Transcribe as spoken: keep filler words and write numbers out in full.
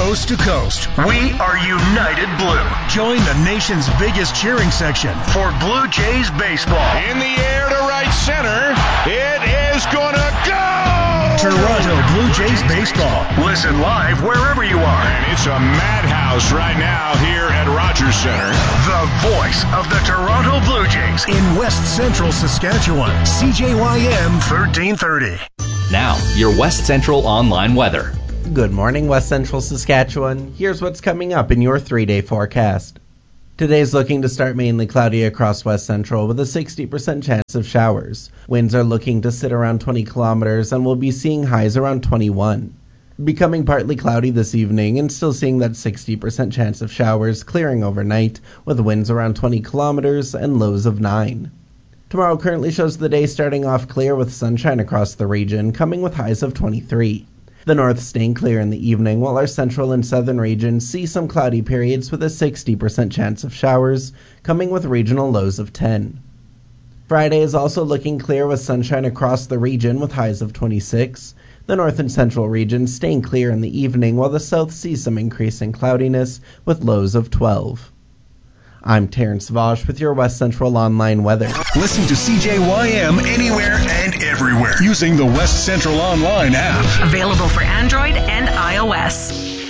coast to coast. We are United Blue. Join the nation's biggest cheering section for Blue Jays baseball. In the air to right center. It is going to go! Toronto Blue Jays baseball. Listen live wherever you are. And it's a madhouse right now here at Rogers Center. The voice of the Toronto Blue Jays in West Central Saskatchewan. C J Y M thirteen thirty. Now, your West Central online weather. Good morning, West Central Saskatchewan. Here's what's coming up in your three-day forecast. Today's looking to start mainly cloudy across West Central with a sixty percent chance of showers. Winds are looking to sit around twenty kilometers and we'll be seeing highs around twenty-one. Becoming partly cloudy this evening and still seeing that sixty percent chance of showers clearing overnight with winds around twenty kilometers and lows of nine. Tomorrow currently shows the day starting off clear with sunshine across the region, coming with highs of twenty-three. The north staying clear in the evening, while our central and southern regions see some cloudy periods with a sixty percent chance of showers, coming with regional lows of ten. Friday is also looking clear with sunshine across the region with highs of twenty-six. The north and central regions staying clear in the evening, while the south sees some increase in cloudiness with lows of twelve. I'm Terrence Vosh with your West Central online weather. Listen to C J Y M anywhere and everywhere using the West Central online app. Available for Android and iOS.